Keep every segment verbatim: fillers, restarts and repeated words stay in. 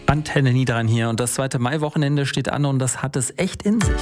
Antenne Niederrhein hier und das zweite Maiwochenende steht an und das hat es echt in sich.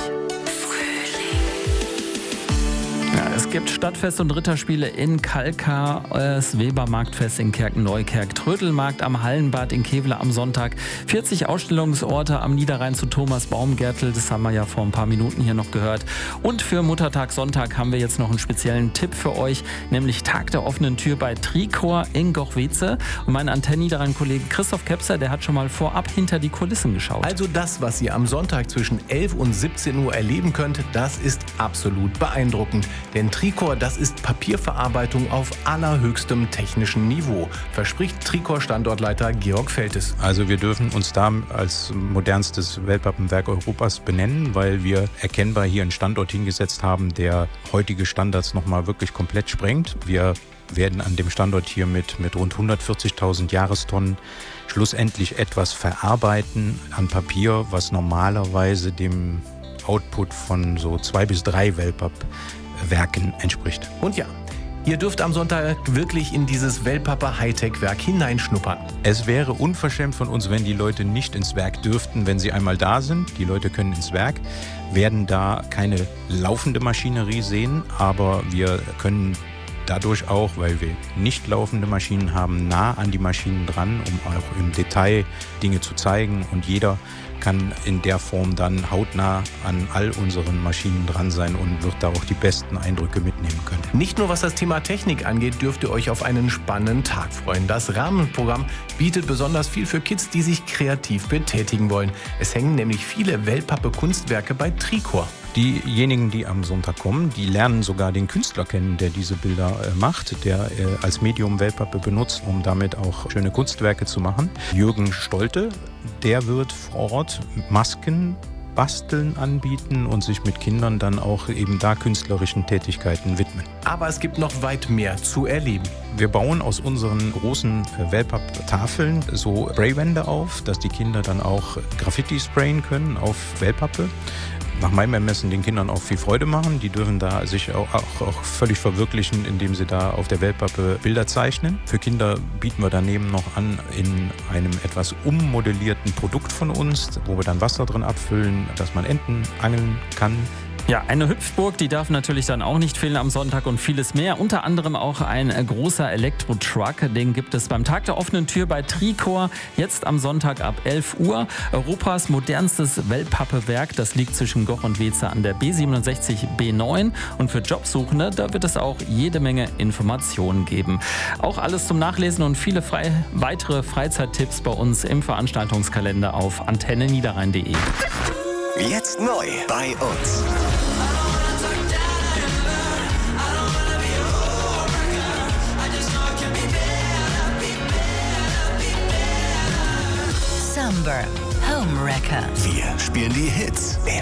Ja, es gibt Stadtfest und Ritterspiele in Kalkar, das Webermarktfest in Kerken-Neukerk, Trödelmarkt am Hallenbad in Kevela am Sonntag, vierzig Ausstellungsorte am Niederrhein zu Thomas Baumgärtel, das haben wir ja vor ein paar Minuten hier noch gehört. Und für Muttertag Sonntag haben wir jetzt noch einen speziellen Tipp für euch, nämlich Tag der offenen Tür bei Tricor in Gochweze. Und mein Antenne Niederrhein-Kollege Christoph Kepser, der hat schon mal vorab hinter die Kulissen geschaut. Also das, was ihr am Sonntag zwischen elf und siebzehn Uhr erleben könnt, das ist absolut beeindruckend. Denn Tricor, das ist Papierverarbeitung auf allerhöchstem technischen Niveau, verspricht Tricor-Standortleiter Georg Feltes. Also wir dürfen uns da als modernstes Wellpappenwerk Europas benennen, weil wir erkennbar hier einen Standort hingesetzt haben, der heutige Standards nochmal wirklich komplett sprengt. Wir werden an dem Standort hier mit, mit rund hundertvierzigtausend Jahrestonnen schlussendlich etwas verarbeiten an Papier, was normalerweise dem Output von so zwei bis drei Wellpappwerken entspricht. Und ja, ihr dürft am Sonntag wirklich in dieses Wellpappe Hightech-Werk hineinschnuppern. Es wäre unverschämt von uns, wenn die Leute nicht ins Werk dürften, wenn sie einmal da sind. Die Leute können ins Werk, werden da keine laufende Maschinerie sehen, aber wir können dadurch auch, weil wir nicht laufende Maschinen haben, nah an die Maschinen dran, um auch im Detail Dinge zu zeigen. Und jeder kann in der Form dann hautnah an all unseren Maschinen dran sein und wird da auch die besten Eindrücke mitnehmen können. Nicht nur was das Thema Technik angeht, dürft ihr euch auf einen spannenden Tag freuen. Das Rahmenprogramm bietet besonders viel für Kids, die sich kreativ betätigen wollen. Es hängen nämlich viele Wellpappe-Kunstwerke bei Tricor. Diejenigen, die am Sonntag kommen, die lernen sogar den Künstler kennen, der diese Bilder äh, macht, der äh, als Medium Wellpappe benutzt, um damit auch schöne Kunstwerke zu machen. Jürgen Stolte, der wird vor Ort Masken basteln anbieten und sich mit Kindern dann auch eben da künstlerischen Tätigkeiten widmen. Aber es gibt noch weit mehr zu erleben. Wir bauen aus unseren großen Wellpapptafeln so Spraywände auf, dass die Kinder dann auch Graffiti sprayen können auf Wellpappe. Nach meinem Ermessen den Kindern auch viel Freude machen. Die dürfen da sich auch, auch, auch völlig verwirklichen, indem sie da auf der Wellpappe Bilder zeichnen. Für Kinder bieten wir daneben noch an in einem etwas ummodellierten Produkt von uns, wo wir dann Wasser drin abfüllen, dass man Enten angeln kann. Ja, eine Hüpfburg, die darf natürlich dann auch nicht fehlen am Sonntag und vieles mehr. Unter anderem auch ein großer Elektro-Truck. Den gibt es beim Tag der offenen Tür bei Tricor. Jetzt am Sonntag ab elf Uhr. Europas modernstes Wellpappewerk. Das liegt zwischen Goch und Weze an der B siebenundsechzig B neun. Und für Jobsuchende, da wird es auch jede Menge Informationen geben. Auch alles zum Nachlesen und viele frei, weitere Freizeittipps bei uns im Veranstaltungskalender auf antenne niederrhein punkt de. Jetzt neu bei uns. Summer Home Wrecker. Wir spielen die Hits